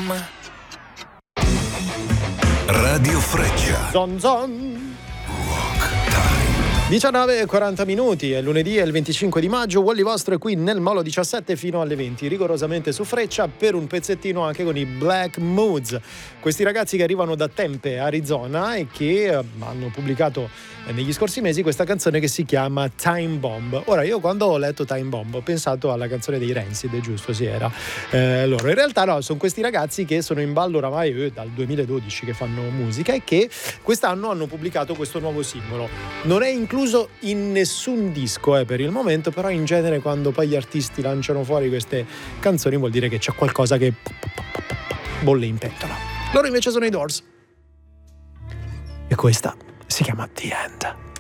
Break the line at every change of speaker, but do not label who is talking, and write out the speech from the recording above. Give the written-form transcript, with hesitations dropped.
Radio Freccia.
Zon zon. 19:40, è lunedì, è il 25 di maggio. Wally vostro è qui nel Molo 17 fino alle 20, rigorosamente su Freccia, per un pezzettino anche con i Black Moods. Questi ragazzi che arrivano da Tempe, Arizona, e che hanno pubblicato negli scorsi mesi questa canzone che si chiama Time Bomb. Ora, io quando ho letto Time Bomb ho pensato alla canzone dei Rancid, giusto? Sì, era loro. In realtà no, sono questi ragazzi che sono in ballo oramai dal 2012 che fanno musica e che quest'anno hanno pubblicato questo nuovo singolo. Non è incluso in nessun disco per il momento, però in genere quando poi gli artisti lanciano fuori queste canzoni vuol dire che c'è qualcosa che bolle in pentola. Loro invece sono i Doors e questa si chiama The End.